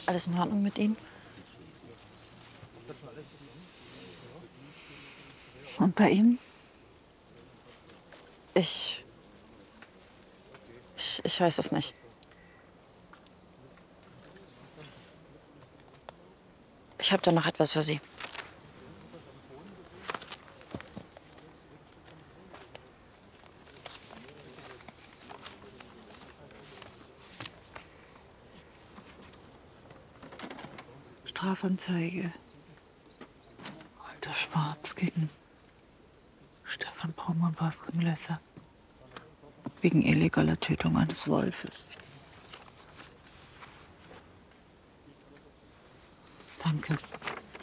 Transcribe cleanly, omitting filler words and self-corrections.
Alles in Ordnung mit Ihnen? Und bei Ihnen? Ich weiß es nicht. Ich habe da noch etwas für Sie. Strafanzeige. Alter Schwarz gegen Stefan Braun und Wolfgang Lesser. Wegen illegaler Tötung eines Wolfes. Danke.